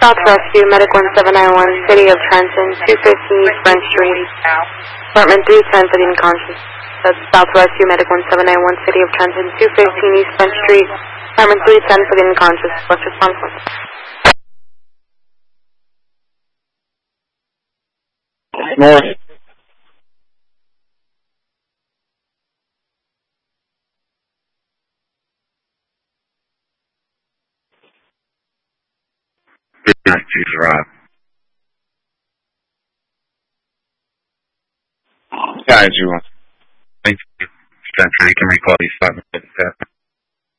South Rescue, Medic 1791, City of Trenton, 215 East Front Street, Apartment 310 for the unconscious. That's South Rescue, Medic 1791, City of Trenton, 215 East Front Street, Apartment 310 for the unconscious. What's response? North. Choose Rob. Guys, you want. Thank you. You can recall these 5 minutes after.